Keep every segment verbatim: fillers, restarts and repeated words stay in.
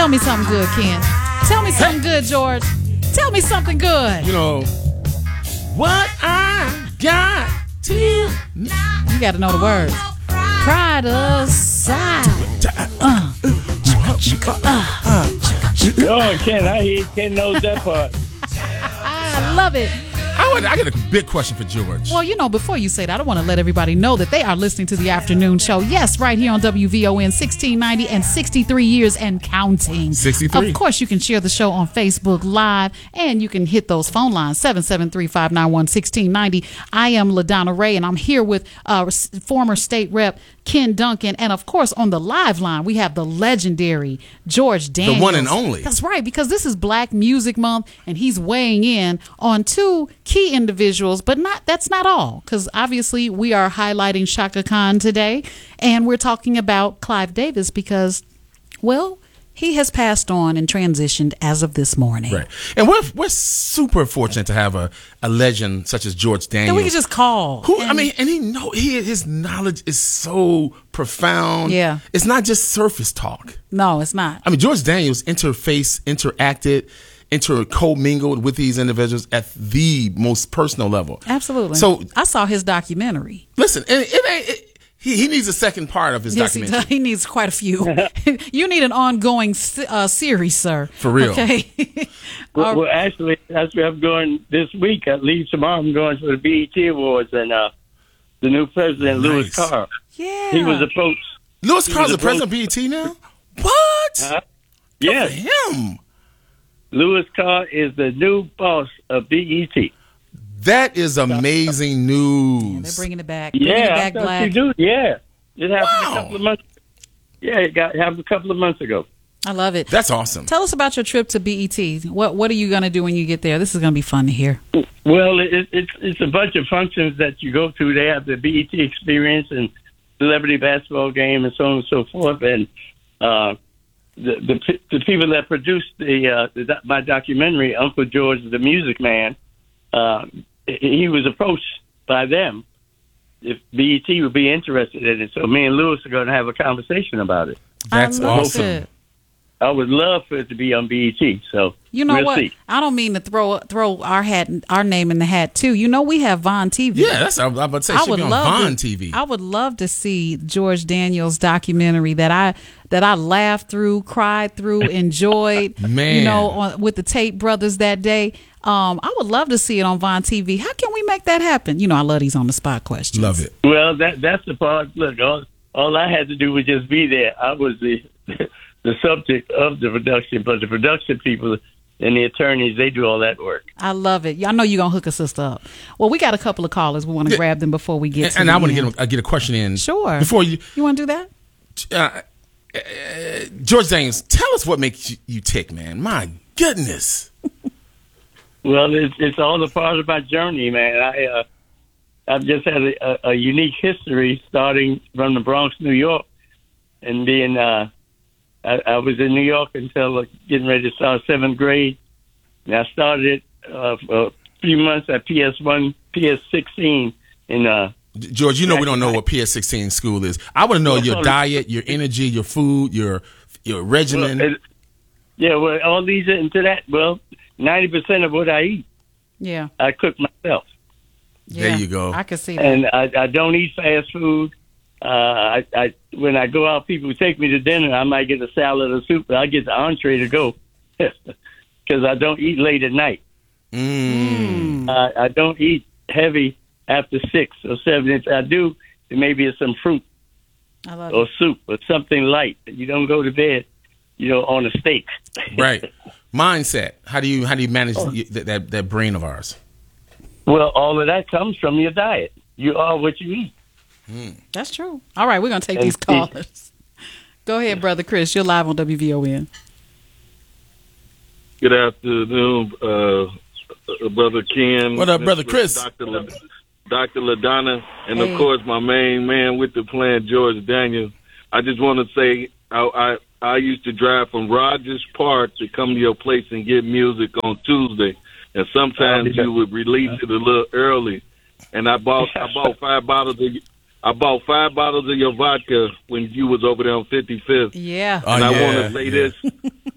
Tell me something good, Ken. Tell me something good, George. Tell me something good. You know, what I got to you. You got to know the words. Pride aside. Uh. Oh, Ken, I hear Ken knows that part. I love it. I, would, I got a big question for George. Well, you know, before you say that, I want to let everybody know that they are listening to the afternoon show. Yes, right here on W V O N sixteen ninety and sixty-three years and counting. sixty-three. Of course, you can share the show on Facebook Live, and you can hit those phone lines, seven seven three, five nine one, one six nine zero. I am LaDonna Ray, and I'm here with uh, former state rep Ken Duncan. And, of course, on the live line, we have the legendary George Daniels. The one and only. That's right, because this is Black Music Month, and he's weighing in on two key individuals, but not that's not all, because obviously we are highlighting Chaka Khan today, and we're talking about Clive Davis because, well, he has passed on and transitioned as of this morning. Right. And we're we're super fortunate to have a, a legend such as George Daniels. And we can just call. Who and, I mean, and he know he his knowledge is so profound. Yeah. It's not just surface talk. No, it's not. I mean, George Daniels interface, interacted, inter co-mingled with these individuals at the most personal level. Absolutely. So I saw his documentary. Listen, and it ain't. It, He, he needs a second part of his yes, he, documentary. does. He needs quite a few. You need an ongoing uh, series, sir. For real. Okay. Well, well, actually, that's where I'm going this week. At least tomorrow, I'm going to the B E T Awards, and uh, the new president, Nice. Louis Carr. Yeah. He was approached. Louis He Carr's was the president of B E T now? What? Uh, Good yes, for him. Louis Carr is the new boss of B E T. That is amazing news. They're bringing it back. Bringing Yeah, it I back, thought Black. you do. Yeah, it happened Wow. a couple of months. Yeah, it got happened a couple of months ago. I love it. That's awesome. Tell us about your trip to B E T. What What are you going to do when you get there? This is going to be fun to hear. Well, it, it's it's a bunch of functions that you go to. They have the B E T experience and celebrity basketball game and so on and so forth. And uh, the, the the people that produced the, uh, the my documentary, Uncle George the Music Man, uh, he was approached by them if B E T would be interested in it. So me and Louis are going to have a conversation about it. That's I love awesome. it. I would love for it to be on B E T. So You know we'll what? see. I don't mean to throw throw our hat our name in the hat too. You know we have Vaughn T V. Yeah, that's what I was about to say. It I should would be on love Vaughn to, T V. I would love to see George Daniels' documentary that I that I laughed through, cried through, enjoyed. Man. You know, on, with the Tate brothers that day. Um, I would love to see it on Vaughn T V. How can we make that happen? You know, I love these on the spot questions. Love it. Well, that that's the part. Look, all, all I had to do was just be there. I was the the subject of the production, but the production people and the attorneys, they do all that work. I love it. I know you're going to hook a sister up. Well, we got a couple of callers. We want to Yeah. grab them before we get And, to and the I want to end. get a, get a question in. Sure. Before you, You want to do that? uh, uh, George Daniels, tell us what makes you, you tick, man. My goodness. Well, it's it's all a part of my journey, man. I uh, I've just had a, a, a unique history, starting from the Bronx, New York, and being. Uh, I, I was in New York until uh, getting ready to start seventh grade. And I started uh, for a few months at P S one, P S sixteen in. Uh, George, you know we don't know what P S sixteen school is. I want to know your diet, your energy, your food, your your regimen. well, it, yeah, well, all these into that. Well, ninety percent of what I eat, Yeah. I cook myself. Yeah. There you go. I can see that. And I, I don't eat fast food. Uh, I, I when I go out, people take me to dinner. I might get a salad or soup, but I get the entree to go because I don't eat late at night. Mm. Uh, I don't eat heavy after six or seven. If I do, it maybe it's some fruit I love or it. soup or something light. You don't go to bed, you know, on a steak. Right. Mindset. How do you how do you manage Oh. that, that that brain of ours? Well, all of that comes from your diet. You are what you eat. That's true. All right, we're going to take And these callers. Go ahead, Brother Chris. You're live on W V O N. Good afternoon, uh, Brother Ken. What up, Brother Chris? Doctor La- Doctor LaDonna, and Hey. of course my main man with the plan, George Daniels. I just want to say I, I I used to drive from Rogers Park to come to your place and get music on Tuesday, and sometimes Oh, yeah. you would release it a little early. And I bought I bought five bottles of I bought five bottles of your vodka when you was over there on fifty-fifth. Yeah. Oh, And I yeah, want to say yeah. this.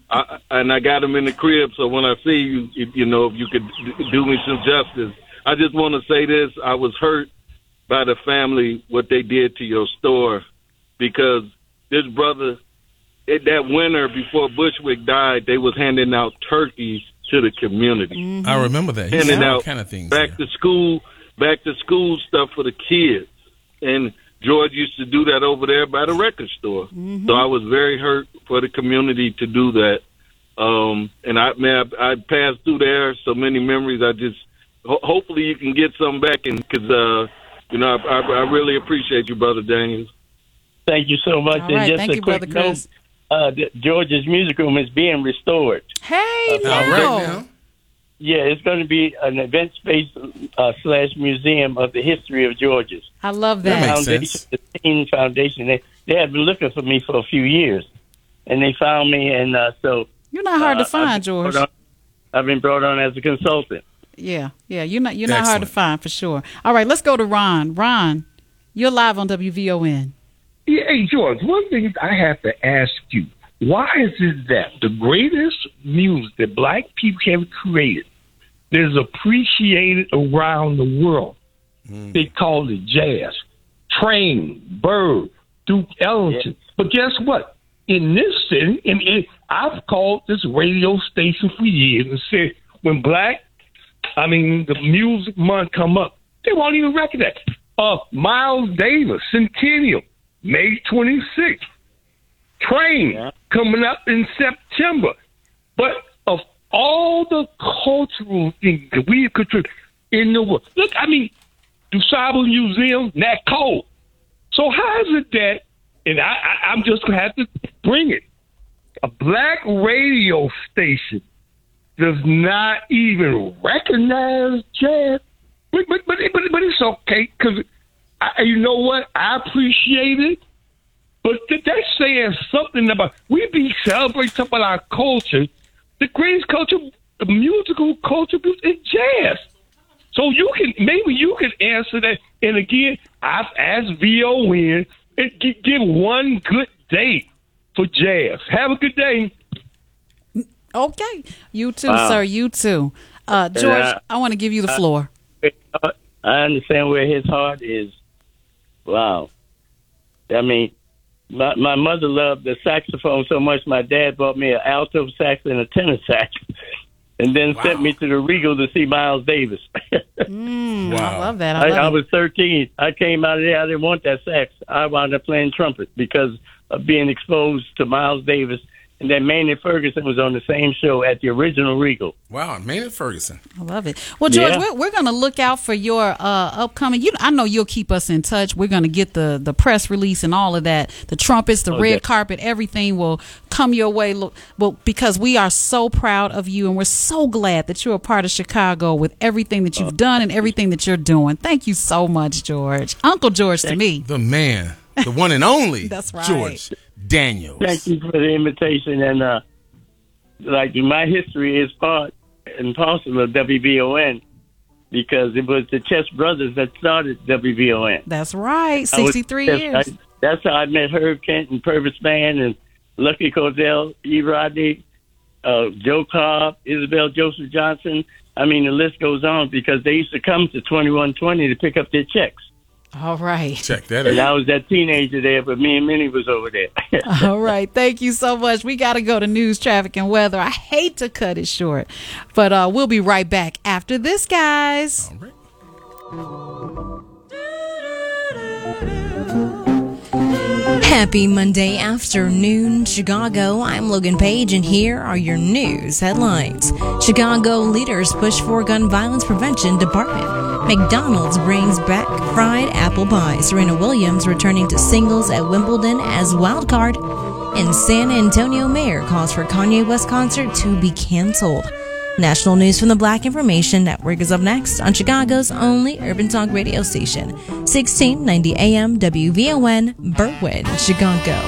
I, and I got them in the crib. So when I see you, you, you know, if you could do me some justice, I just want to say this: I was hurt by the family what they did to your store, because this brother, it, that winter before Bushwick died, they was handing out turkeys to the community. Mm-hmm. I remember that. He handing out kind of things, back yeah. to school, back to school stuff for the kids. And George used to do that over there by the record store. Mm-hmm. So I was very hurt for the community to do that. Um, and I, man, I, I passed through there, so many memories. I just, ho- hopefully you can get some back, and because, uh, you know, I, I, I really appreciate you, Brother Daniels. Thank you so much. All and right, just thank a you, quick Brother Chris. note, uh, the, George's Music Room is being restored. Hey, Uh, now. All right now. Yeah, it's going to be an event space uh, slash museum of the history of George's. I love That that. makes Foundation, sense. the Teen Foundation. They they had been looking for me for a few years, and they found me, and uh, so You're not hard uh, to find, I've been George. brought on- I've been brought on as a consultant. Yeah, yeah. You're not you're not hard to Excellent. find for sure. All right, let's go to Ron. Ron, you're live on W V O N. Yeah, hey, George, one thing I have to ask you, why is it that the greatest music that black people have created is appreciated around the world? Mm. They call it jazz. Train, Bird, Duke Ellington. Yeah. But guess what? In this city, and it, I've called this radio station for years and said, when black, I mean, the music month come up, they won't even recognize it. Uh, Miles Davis, Centennial, May twenty-sixth. Train, yeah. coming up in September. But of all the cultural things that we could in the world, look, I mean, DuSable Museum, Nat Cole. So how is it that, and I, I, I'm just going to have to bring it, a black radio station does not even recognize jazz? But, but, but, but, but it's okay, because you know what? I appreciate it. But that's saying something about, we be celebrating about our culture. The greatest culture, the musical culture is jazz. So you can, maybe you can answer that. And again, I've asked V O N, and give one good day for jazz. Have a good day. Okay. You too, Wow. sir. You too. Uh, George, I, I want to give you the floor. I understand where his heart is. Wow. I mean, my, my mother loved the saxophone so much, my dad bought me an alto sax and a tenor sax, and then Wow. sent me to the Regal to see Miles Davis. Mm, Wow. I love that. I, I, love I it. was thirteen. I came out of there. I didn't want that sax. I wound up playing trumpet because of being exposed to Miles Davis. And then Maynard Ferguson was on the same show at the original Regal. Wow, Maynard Ferguson. I love it. Well, George, Yeah. we're, we're going to look out for your uh, upcoming. You, I know you'll keep us in touch. We're going to get the, the press release and all of that. The trumpets, the Okay. red carpet, everything will come your way. Look, well, because we are so proud of you, and we're so glad that you're a part of Chicago with everything that you've done and everything that you're doing. Thank you so much, George. Uncle George to me. The man, the one and only That's right. George Daniels. Thank you for the invitation. And, uh, like, my history is part and parcel of W V O N because it was the Chess Brothers that started W V O N. That's right. I was- sixty-three that's- years. I, that's how I met Herb Kent and Purvis Band and Lucky Cordell, E. Rodney, uh, Joe Cobb, Isabel Joseph Johnson. I mean, the list goes on because they used to come to twenty-one twenty to pick up their checks. All right. Check that And I out. was that teenager there, but me and Minnie was over there. All right. Thank you so much. We got to go to news, traffic, and weather. I hate to cut it short, but uh, we'll be right back after this, guys. All right. Happy Monday afternoon, Chicago. I'm Logan Page, and here are your news headlines. Chicago leaders push for gun violence prevention department. McDonald's brings back fried apple pie. Serena Williams returning to singles at Wimbledon as wild card. And San Antonio mayor calls for Kanye West concert to be canceled. National news from the Black Information Network is up next on Chicago's only urban talk radio station, sixteen ninety A M W V O N, Berwyn, Chicago.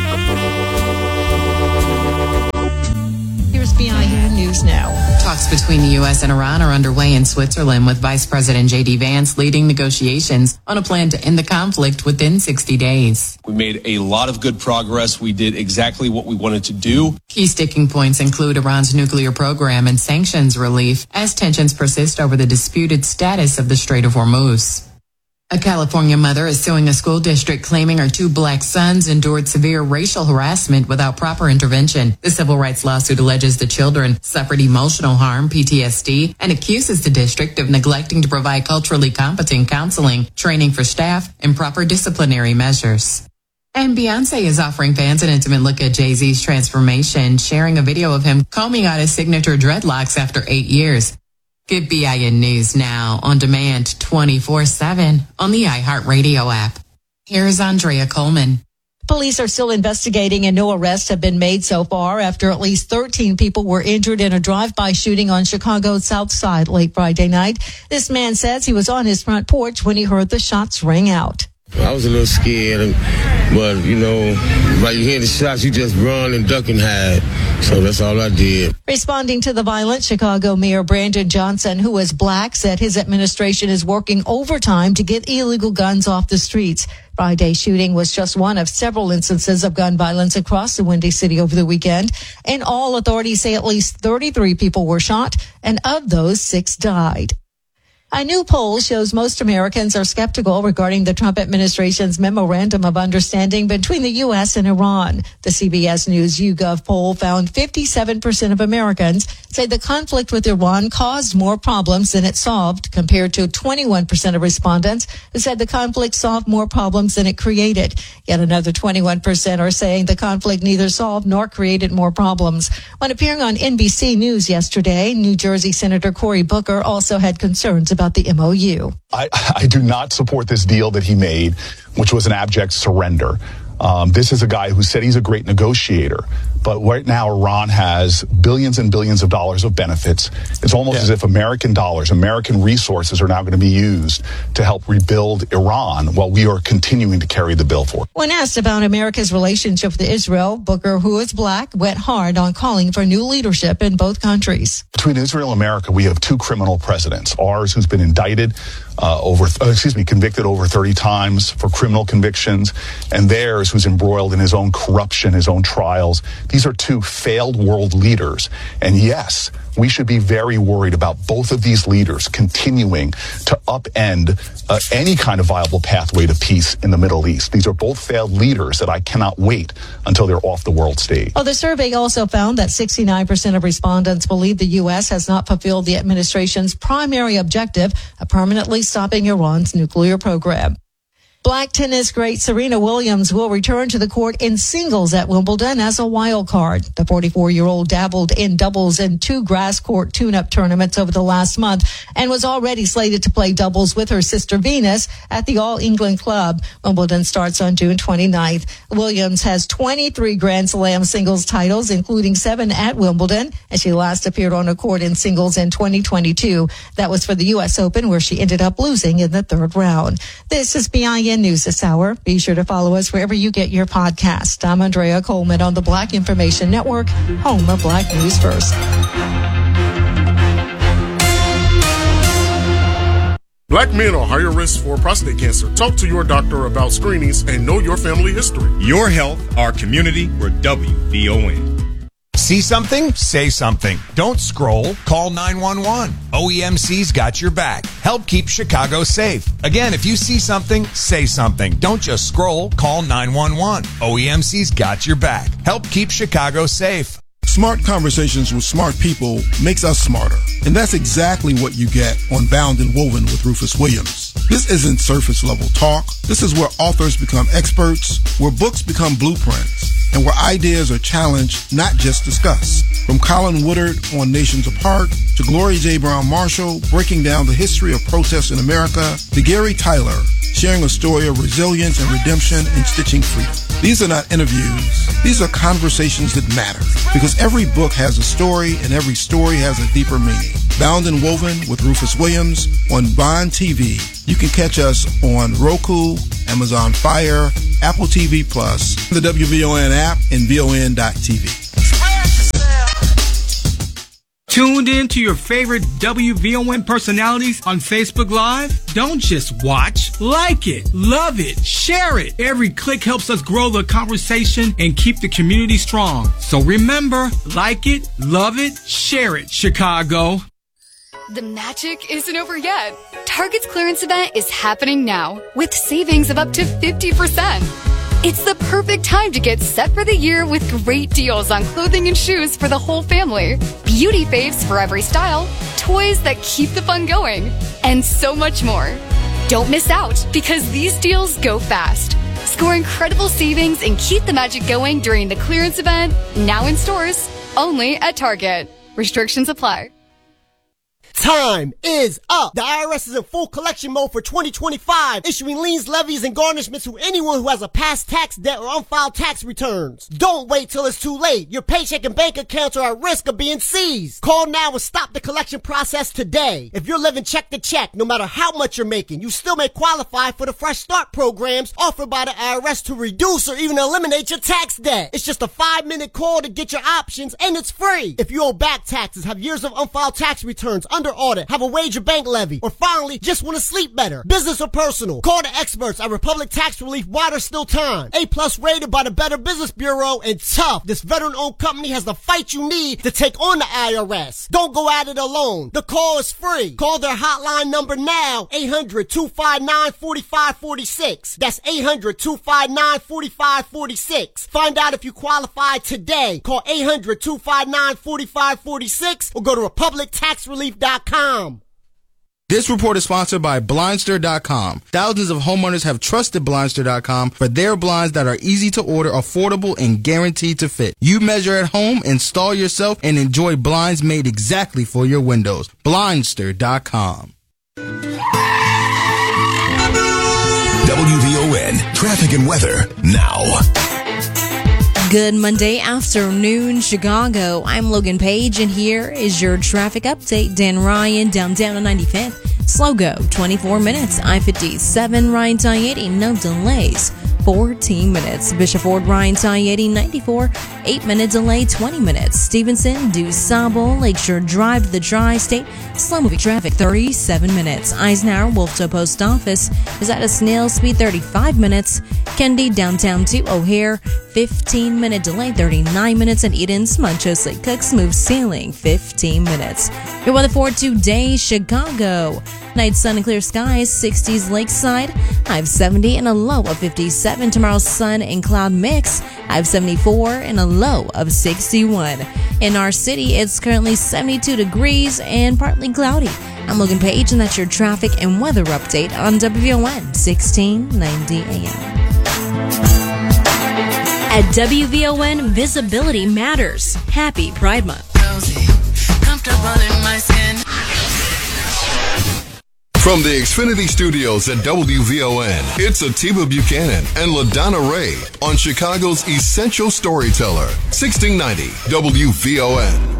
Here's B I U News Now. Talks between between the U S and Iran are underway in Switzerland, with Vice President J D Vance leading negotiations on a plan to end the conflict within sixty days. We made a lot of good progress. We did exactly what we wanted to do. Key sticking points include Iran's nuclear program and sanctions relief as tensions persist over the disputed status of the Strait of Hormuz. A California mother is suing a school district claiming her two black sons endured severe racial harassment without proper intervention. The civil rights lawsuit alleges the children suffered emotional harm, P T S D, and accuses the district of neglecting to provide culturally competent counseling, training for staff, and proper disciplinary measures. And Beyonce is offering fans an intimate look at Jay-Z's transformation, sharing a video of him combing out his signature dreadlocks after eight years. Get B I N News now on demand twenty-four seven on the iHeartRadio app. Here's Andrea Coleman. Police are still investigating and no arrests have been made so far after at least thirteen people were injured in a drive-by shooting on Chicago's South Side late Friday night. This man says he was on his front porch when he heard the shots ring out. I was a little scared, but, you know, while you hear the shots, you just run and duck and hide. So that's all I did. Responding to the violence, Chicago Mayor Brandon Johnson, who is black, said his administration is working overtime to get illegal guns off the streets. Friday's shooting was just one of several instances of gun violence across the Windy City over the weekend. In all, authorities say at least thirty-three people were shot, and of those, six died. A new poll shows most Americans are skeptical regarding the Trump administration's memorandum of understanding between the U S and Iran. The C B S News YouGov poll found fifty-seven percent of Americans say the conflict with Iran caused more problems than it solved, compared to twenty-one percent of respondents who said the conflict solved more problems than it created. Yet another twenty-one percent are saying the conflict neither solved nor created more problems. When appearing on N B C News yesterday, New Jersey Senator Cory Booker also had concerns about the M O U. I, I do not support this deal that he made, which was an abject surrender. Um, this is a guy who said he's a great negotiator, but right now Iran has billions and billions of dollars of benefits. It's almost yeah. as if American dollars, American resources are now going to be used to help rebuild Iran while we are continuing to carry the bill for it. When asked about America's relationship with Israel, Booker, who is black, went hard on calling for new leadership in both countries. Between Israel and America, we have two criminal presidents. Ours, who's been indicted uh, over, uh, excuse me, convicted over thirty times for criminal convictions, and theirs, who's embroiled in his own corruption, his own trials. These are two failed world leaders. And yes, we should be very worried about both of these leaders continuing to upend uh, any kind of viable pathway to peace in the Middle East. These are both failed leaders that I cannot wait until they're off the world stage. Well, the survey also found that sixty-nine percent of respondents believe the U S has not fulfilled the administration's primary objective of permanently stopping Iran's nuclear program. Black tennis great Serena Williams will return to the court in singles at Wimbledon as a wild card. The forty-four-year-old dabbled in doubles in two grass court tune-up tournaments over the last month and was already slated to play doubles with her sister Venus at the All England Club. Wimbledon starts on June twenty-ninth. Williams has twenty-three Grand Slam singles titles, including seven at Wimbledon, and she last appeared on a court in singles in twenty twenty-two. That was for the U S Open, where she ended up losing in the third round. This is B I N News this hour. Be sure to follow us wherever you get your podcast. I'm Andrea Coleman on the Black Information Network, home of Black News First. Black men are higher risk for prostate cancer. Talk to your doctor about screenings and know your family history. Your health, our community, we're W V O N. See something? Say something. Don't scroll. Call nine one one. O E M C's got your back. Help keep Chicago safe. Again, if you see something, say something. Don't just scroll. Call nine one one. O E M C's got your back. Help keep Chicago safe. Smart conversations with smart people makes us smarter. And that's exactly what you get on Bound and Woven with Rufus Williams. This isn't surface level talk. This is where authors become experts, where books become blueprints, and where ideas are challenged, not just discussed. From Colin Woodard on Nations Apart, to Gloria J. Brown Marshall breaking down the history of protests in America, to Gary Tyler sharing a story of resilience and redemption and stitching freedom. These are not interviews. These are conversations that matter, because every book has a story and every story has a deeper meaning. Bound and Woven with Rufus Williams on Bond T V. You can catch us on Roku, Amazon Fire, Apple T V Plus, the W V O N app, and V O N dot T V. Tuned in to your favorite W V O N personalities on Facebook Live? Don't just watch. Like it, love it, share it. Every click helps us grow the conversation and keep the community strong. So remember, like it, love it, share it, Chicago. The magic isn't over yet. Target's clearance event is happening now with savings of up to fifty percent. It's the perfect time to get set for the year with great deals on clothing and shoes for the whole family, beauty faves for every style, toys that keep the fun going, and so much more. Don't miss out because these deals go fast. Score incredible savings and keep the magic going during the clearance event, now in stores, only at Target. Restrictions apply. Time is up. The I R S is in full collection mode for twenty twenty-five, issuing liens, levies, and garnishments to anyone who has a past tax debt or unfiled tax returns. Don't wait till it's too late. Your paycheck and bank accounts are at risk of being seized. Call now and stop the collection process today. If you're living check to check, no matter how much you're making, you still may qualify for the Fresh Start programs offered by the I R S to reduce or even eliminate your tax debt. It's just a five-minute call to get your options, and it's free. If you owe back taxes, have years of unfiled tax returns, under audit, have a wage or bank levy, or finally just want to sleep better, business or personal, call the experts at Republic Tax Relief while there's still time. A plus rated by the Better Business Bureau, and tough. This veteran-owned company has the fight you need to take on the I R S. Don't go at it alone. The call is free. Call their hotline number now, eight hundred, two five nine, four five four six. That's eight hundred, two five nine, four five four six. Find out if you qualify today. Call eight hundred, two five nine, four five four six or go to republic tax relief dot com. This report is sponsored by Blindster dot com. Thousands of homeowners have trusted Blindster dot com for their blinds that are easy to order, affordable, and guaranteed to fit. You measure at home, install yourself, and enjoy blinds made exactly for your windows. Blindster dot com. W V O N Traffic and Weather now. Good Monday afternoon, Chicago. I'm Logan Page, and here is your traffic update. Dan Ryan, downtown on ninety-fifth. Slow go, twenty-four minutes. I fifty-seven, Ryan Tie eighty, no delays. fourteen minutes. Bishop Ford, Ryan Tie eighty, ninety-four, eight minute delay, twenty minutes. Stevenson, DuSable, Lakeshore Drive to the Tri-State, slow moving traffic, thirty-seven minutes. Eisenhower, Wolftoe Post Office is at a snail speed, thirty-five minutes. Kennedy, downtown to O'Hare, fifteen minute delay, thirty-nine minutes. And Eden's, Munchos Lake Cook, smooth sailing, fifteen minutes. Your weather for today, Chicago. Night sun and clear skies, sixties lakeside, high of seventy and a low of fifty-seven. Tomorrow sun and cloud mix, high of seventy-four and a low of sixty-one. In our city, it's currently seventy-two degrees and partly cloudy. I'm Logan Page, and that's your traffic and weather update on W V O N sixteen ninety A M. At W V O N, visibility matters. Happy Pride Month. From the Xfinity Studios at W V O N, it's Atiba Buchanan and LaDonna Ray on Chicago's Essential Storyteller, sixteen ninety W V O N.